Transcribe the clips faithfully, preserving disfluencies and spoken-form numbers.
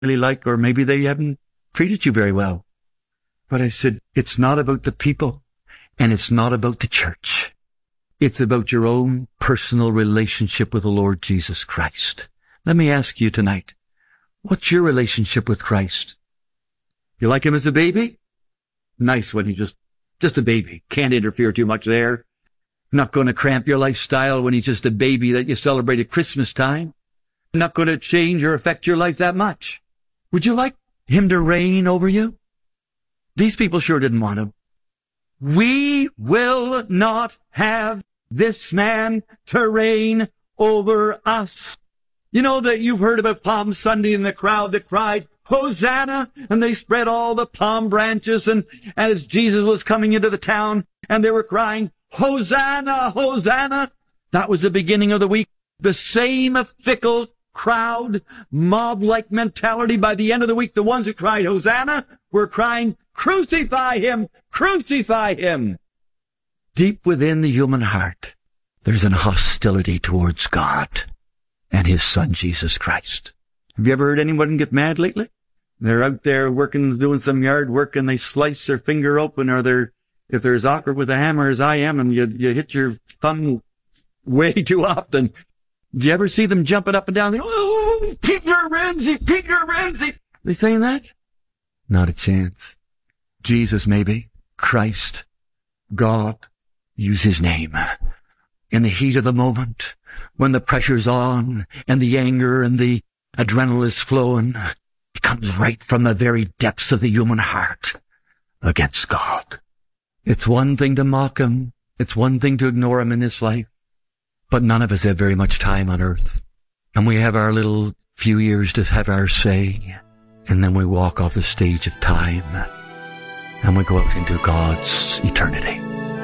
really like, or maybe they haven't treated you very well. But I said, it's not about the people, and it's not about the church. It's about your own personal relationship with the Lord Jesus Christ. Let me ask you tonight, what's your relationship with Christ? You like him as a baby? Nice when he's just, just a baby. Can't interfere too much there. Not going to cramp your lifestyle when he's just a baby that you celebrate at Christmas time. Not going to change or affect your life that much. Would you like him to reign over you? These people sure didn't want him. We will not have this man to reign over us. You know that you've heard about Palm Sunday and the crowd that cried, Hosanna, and they spread all the palm branches, and as Jesus was coming into the town, and they were crying, Hosanna, Hosanna. That was the beginning of the week. The same fickle crowd, mob-like mentality. By the end of the week, the ones who cried Hosanna were crying, crucify him, crucify him. Deep within the human heart, there's an hostility towards God and his Son, Jesus Christ. Have you ever heard anyone get mad lately? They're out there working, doing some yard work, and they slice their finger open, or they're, if they're as awkward with a hammer as I am, and you, you hit your thumb way too often. Do you ever see them jumping up and down? Oh, Peter Ramsey, Peter Ramsey. They saying that? Not a chance. Jesus, maybe. Christ. God. Use his name. In the heat of the moment, when the pressure's on, and the anger and the adrenaline is flowing, it comes right from the very depths of the human heart against God. It's one thing to mock him. It's one thing to ignore him in this life. But none of us have very much time on earth. And we have our little few years to have our say. And then we walk off the stage of time. And we go out into God's eternity.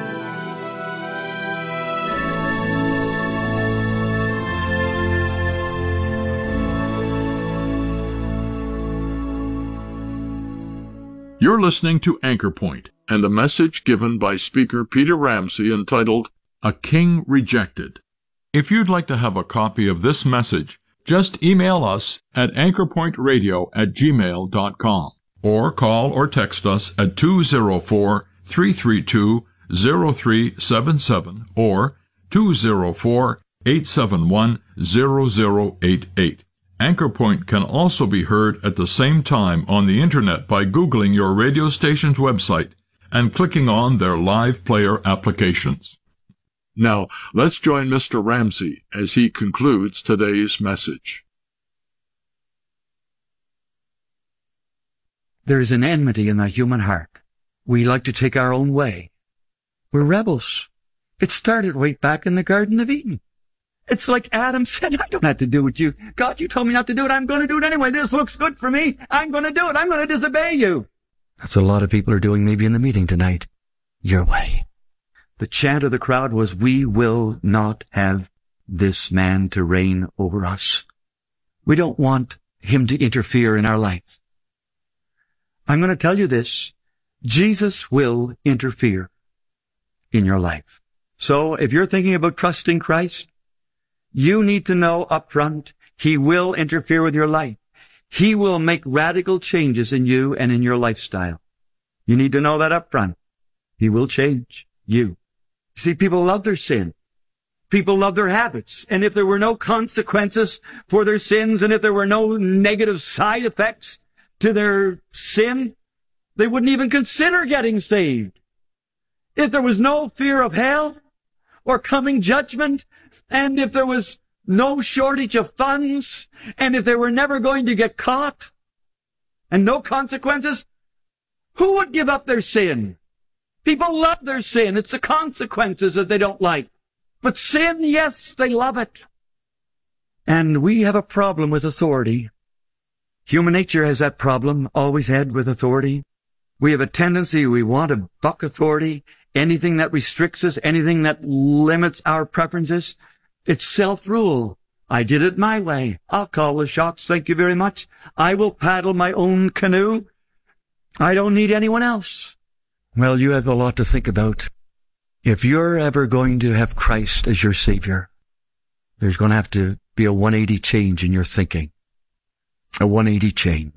You're listening to Anchor Point and a message given by speaker Peter Ramsey entitled, A King Rejected. If you'd like to have a copy of this message, just email us at anchorpointradio at gmail dot com or call or text us at two oh four, three three two, oh three seven seven or two oh four, eight seven one, oh oh eight eight. Anchor Point can also be heard at the same time on the Internet by Googling your radio station's website and clicking on their live player applications. Now, let's join Mister Ramsey as he concludes today's message. There is an enmity in the human heart. We like to take our own way. We're rebels. It started way back in the Garden of Eden. It's like Adam said, I don't have to do what you, God, you told me not to do it. I'm going to do it anyway. This looks good for me. I'm going to do it. I'm going to disobey you. That's what a lot of people are doing maybe in the meeting tonight. Your way. The chant of the crowd was, we will not have this man to reign over us. We don't want him to interfere in our life. I'm going to tell you this. Jesus will interfere in your life. So if you're thinking about trusting Christ, you need to know up front, he will interfere with your life. He will make radical changes in you and in your lifestyle. You need to know that up front. He will change you. See, people love their sin. People love their habits. And if there were no consequences for their sins, and if there were no negative side effects to their sin, they wouldn't even consider getting saved. If there was no fear of hell or coming judgment, and if there was no shortage of funds, and if they were never going to get caught, and no consequences, who would give up their sin? People love their sin. It's the consequences that they don't like. But sin, yes, they love it. And we have a problem with authority. Human nature has that problem, always had with authority. We have a tendency, we want to buck authority, anything that restricts us, anything that limits our preferences. It's self-rule. I did it my way. I'll call the shots, thank you very much. I will paddle my own canoe. I don't need anyone else. Well, you have a lot to think about. If you're ever going to have Christ as your Savior, there's going to have to be a one eighty change in your thinking. a one eighty chain.